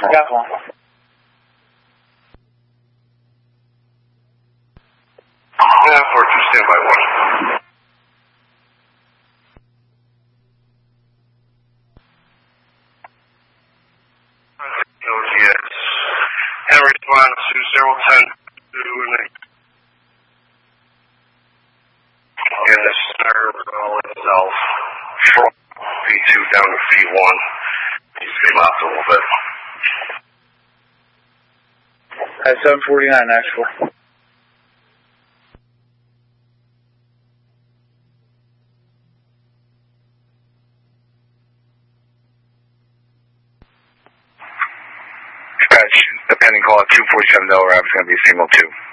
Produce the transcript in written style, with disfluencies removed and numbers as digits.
Got one. Yeah, 4-2, stand by 1. Yes. And respond to 010 in the center roll itself from P2 down to P1. Needs to be locked a little bit. At 749, actually. Dispatch, the pending call at 247 Delaware Ave is going to be signal 2.